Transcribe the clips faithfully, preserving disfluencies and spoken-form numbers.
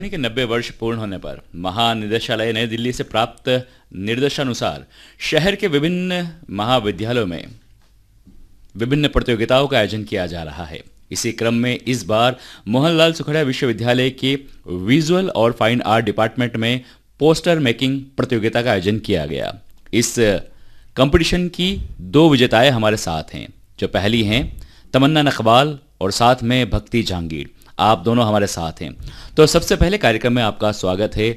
के नब्बे वर्ष पूर्ण होने पर महानिदेशालय नई दिल्ली से प्राप्त निर्देशानुसार शहर के विभिन्न महाविद्यालयों में विभिन्न प्रतियोगिताओं का आयोजन किया जा रहा है। इसी क्रम में इस बार मोहनलाल सुखड़िया विश्वविद्यालय के विजुअल और फाइन आर्ट डिपार्टमेंट में पोस्टर मेकिंग प्रतियोगिता का आयोजन किया गया। इस कंपटीशन की दो विजेताएं हमारे साथ हैं। जो पहली हैं तमन्ना नकवाल और साथ में भक्ति जहांगीर। आप दोनों हमारे साथ हैं। तो सबसे पहले कार्यक्रम में आपका स्वागत है।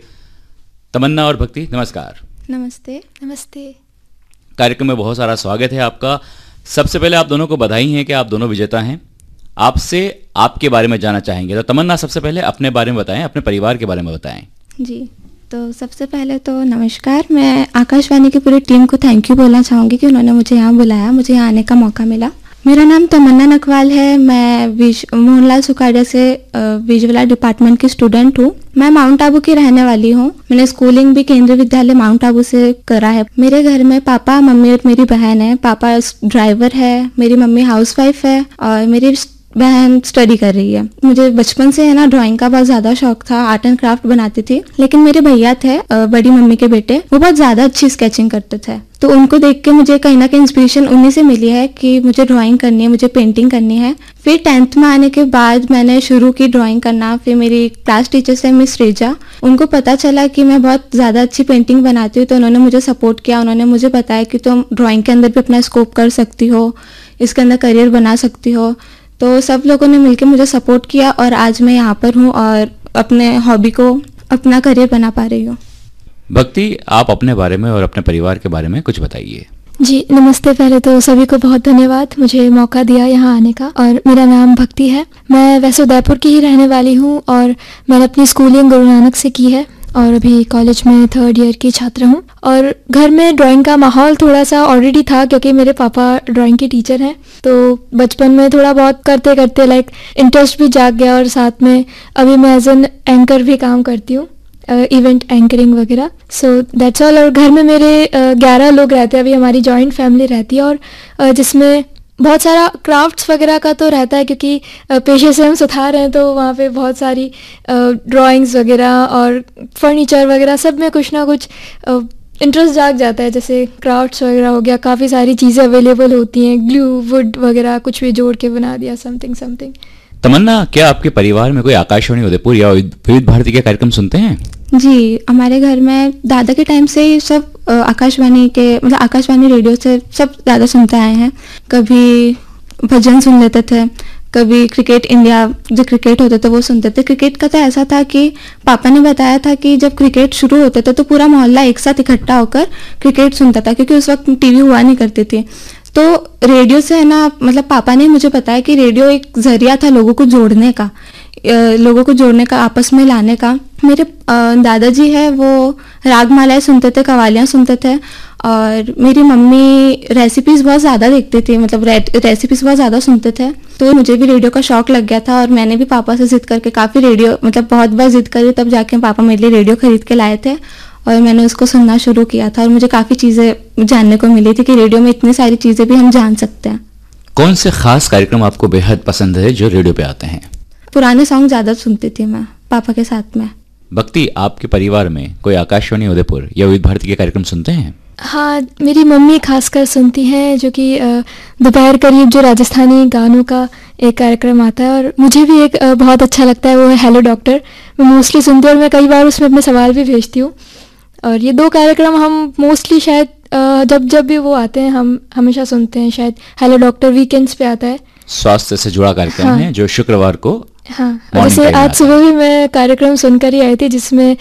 तमन्ना और भक्ति, नमस्कार। नमस्ते। नमस्ते। कार्यक्रम में बहुत सारा स्वागत है आपका। सबसे पहले आप दोनों को बधाई है कि आप दोनों विजेता हैं। आपसे आपके बारे में जानना चाहेंगे। तो तमन्ना, सबसे पहले अपने बारे में बताएं, अपने परिवार के बारे में बताएं। जी, तो सबसे पहले तो नमस्कार। मैं आकाशवाणी की पूरी टीम को थैंक यू बोलना चाहूँगी कि उन्होंने मुझे यहाँ बुलाया, मुझे यहाँ आने का मौका मिला। मेरा नाम तमन्ना नकवाल है। मैं विश मोहनलाल सुखाड़िया से विजुअल डिपार्टमेंट की स्टूडेंट हूँ। मैं माउंट आबू की रहने वाली हूँ। मैंने स्कूलिंग भी केंद्रीय विद्यालय माउंट आबू से करा है। मेरे घर में पापा, मम्मी और मेरी बहन है। पापा ड्राइवर है, मेरी मम्मी हाउसवाइफ है और मेरी बहन स्टडी कर रही है। मुझे बचपन से है ना ड्राइंग का बहुत ज्यादा शौक था। आर्ट एंड क्राफ्ट बनाती थी। लेकिन मेरे भैया थे, बड़ी मम्मी के बेटे, वो बहुत ज्यादा अच्छी स्केचिंग करते थे। तो उनको देख के मुझे कहीं ना कहीं इंस्पिरेशन उन्हीं से मिली है कि मुझे ड्राइंग करनी है, मुझे पेंटिंग करनी है। फिर टेंथ में आने के बाद मैंने शुरू की ड्राइंग करना। फिर मेरी क्लास टीचर से मिस रेजा, उनको पता चला कि मैं बहुत ज़्यादा अच्छी पेंटिंग बनाती हूँ, तो उन्होंने मुझे सपोर्ट किया। उन्होंने मुझे बताया कि तुम ड्राइंग के अंदर भी अपना स्कोप कर सकती हो, इसके अंदर करियर बना सकती हो। तो सब लोगों ने मिलकर मुझे सपोर्ट किया और आज मैं यहाँ पर हूँ और अपने हॉबी को अपना करियर बना पा रही हूँ। भक्ति, आप अपने बारे में और अपने परिवार के बारे में कुछ बताइए। जी नमस्ते। पहले तो सभी को बहुत धन्यवाद मुझे मौका दिया यहाँ आने का। और मेरा नाम भक्ति है। मैं वैसे उदयपुर की ही रहने वाली हूँ और मैंने अपनी स्कूलिंग गुरु नानक से की है और अभी कॉलेज में थर्ड ईयर की छात्र हूँ। और घर में ड्राइंग का माहौल थोड़ा सा ऑलरेडी था क्योंकि मेरे पापा ड्राइंग के टीचर हैं। तो बचपन में थोड़ा बहुत करते करते लाइक इंटरेस्ट भी जाग गया और साथ में अभी मैं एज एन एंकर भी काम करती हूँ, इवेंट एंकरिंग वगैरह। So that's all. और घर में मेरे ग्यारह लोग रहते हैं। अभी हमारी जॉइंट फैमिली रहती है और uh, जिसमें बहुत सारा क्राफ्ट्स वगैरह का तो रहता है क्योंकि पेशे से हम सुथार हैं। तो वहाँ पे बहुत सारी ड्राइंग्स वगैरह और फर्नीचर वगैरह सब में कुछ ना कुछ इंटरेस्ट जाग जाता है। जैसे क्राफ्ट्स वगैरह हो गया, काफ़ी सारी चीज़ें अवेलेबल होती हैं, ग्लू, वुड वगैरह कुछ भी जोड़ के बना दिया, समथिंग समथिंग। तमन्ना, क्या आपके परिवार में कोई आकाशवाणी उदयपुर या विविध भारती के कार्यक्रम सुनते हैं? जी, हमारे घर में दादा के टाइम से ही सब आकाशवाणी के मतलब आकाशवाणी रेडियो से सब ज़्यादा सुनते आए हैं। कभी भजन सुन लेते थे, कभी क्रिकेट इंडिया जो क्रिकेट होते थे वो सुनते थे। क्रिकेट का तो ऐसा था कि पापा ने बताया था कि जब क्रिकेट शुरू होते थे तो पूरा मोहल्ला एक साथ इकट्ठा होकर क्रिकेट सुनता था क्योंकि उस वक्त टीवी हुआ नहीं करती थी। तो रेडियो से है ना, मतलब पापा ने मुझे बताया कि रेडियो एक जरिया था लोगों को जोड़ने का, लोगों को जोड़ने का, आपस में लाने का। मेरे दादाजी है वो रागमालाएं सुनते थे, कवालियाँ सुनते थे और मेरी मम्मी रेसिपीज बहुत ज़्यादा देखती थी, मतलब रेसिपीज बहुत ज़्यादा सुनते थे। तो मुझे भी रेडियो का शौक लग गया था और मैंने भी पापा से जिद करके काफ़ी रेडियो मतलब बहुत बार जिद करी, तब जाके पापा मेरे लिए रेडियो खरीद के लाए थे और मैंने उसको सुनना शुरू किया था और मुझे काफ़ी चीज़ें जानने को मिली थी कि रेडियो में इतनी सारी चीज़ें भी हम जान सकते हैं। कौन से खास कार्यक्रम आपको बेहद पसंद है जो रेडियो पे आते हैं? पुराने सॉन्ग ज़्यादा सुनती थी मैं पापा के साथ में। भक्ति, आपके परिवार में कोई आकाशवाणी उदयपुर या विविध भारती के कार्यक्रम सुनते हैं? हाँ, मेरी मम्मी खासकर सुनती हैं, जो कि दोपहर करीब जो राजस्थानी गानों का एक कार्यक्रम आता है और मुझे भी एक बहुत अच्छा लगता है, वो है हेलो डॉक्टर। मैं मोस्टली सुनती हूँ और मैं कई बार उसमें अपने सवाल भी भेजती हूँ। और ये दो कार्यक्रम हम मोस्टली शायद जब जब भी वो आते हैं हम हमेशा सुनते हैं। शायद हेलो डॉक्टर वीकेंड्स पे आता है, स्वास्थ्य से जुड़ा कार्यक्रम हाँ। है जो शुक्रवार को। हाँ, जैसे आज सुबह भी मैं कार्यक्रम सुनकर ही आई थी जिसमें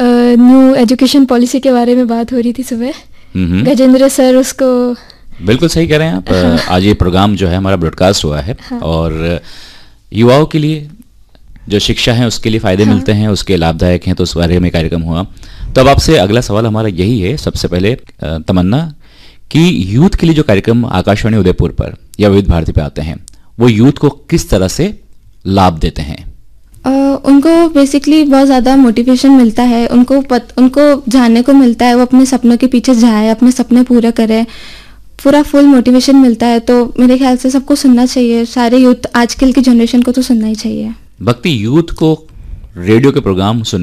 न्यू एजुकेशन पॉलिसी के बारे में बात हो रही थी सुबह। गजेंद्र सर उसको बिल्कुल सही कह रहे हैं आप। हाँ। आज ये प्रोग्राम जो है हमारा ब्रॉडकास्ट हुआ है हाँ। और युवाओं के लिए जो शिक्षा है उसके लिए फायदे हाँ। मिलते हैं, उसके लाभदायक हैं, तो उस बारे में कार्यक्रम हुआ। तो अब आपसे अगला सवाल हमारा यही है सबसे पहले तमन्ना, कि यूथ के लिए जो कार्यक्रम आकाशवाणी उदयपुर पर या विविध भारती पे आते हैं वो यूथ को किस तरह से लाभ देते हैं? uh, उनको बेसिकली बहुत ज़्यादा मोटिवेशन मिलता है, उनको पत, उनको जानने को मिलता है वो अपने सपनों के पीछे जाए, अपने सपने पूरे करे, पूरा फुल मोटिवेशन मिलता है। तो मेरे ख्याल से सबको सुनना चाहिए, सारे यूथ आजकल की जनरेशन को तो सुनना ही चाहिए। भक्ति, यूथ को रेडियो के प्रोग्राम सुन